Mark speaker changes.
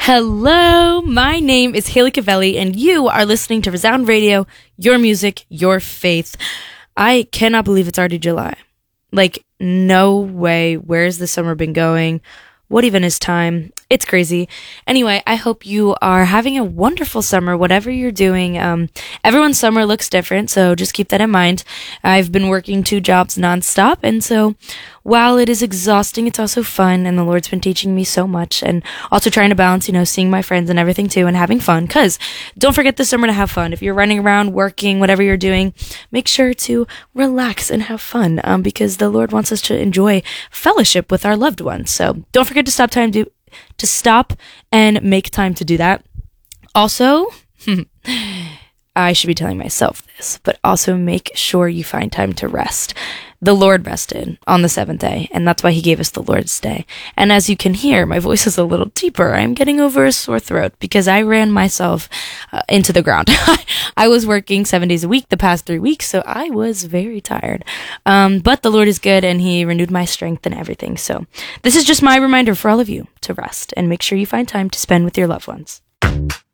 Speaker 1: Hello, my name is Haley Cavelli, and you are listening to Resound Radio, your music, your faith. I cannot believe it's already July. No way. Where's the summer been going? What even is time? It's crazy. Anyway, I hope you are having a wonderful summer, whatever you're doing. Everyone's summer looks different, so just keep that in mind. I've been working 2 jobs nonstop, and so while it is exhausting, it's also fun, and the Lord's been teaching me so much, and also trying to balance, seeing my friends and everything too, and having fun, because don't forget this summer to have fun. If you're running around, working, whatever you're doing, make sure to relax and have fun, because the Lord wants us to enjoy fellowship with our loved ones. So don't forget to stop and make time to do that. Also, I should be telling myself this, but also make sure you find time to rest. The Lord rested on the 7th day, and that's why he gave us the Lord's Day. And as you can hear, my voice is a little deeper. I'm getting over a sore throat because I ran myself into the ground. I was working 7 days a week the past 3 weeks, so I was very tired. But the Lord is good, and he renewed my strength and everything. So this is just my reminder for all of you to rest and make sure you find time to spend with your loved ones.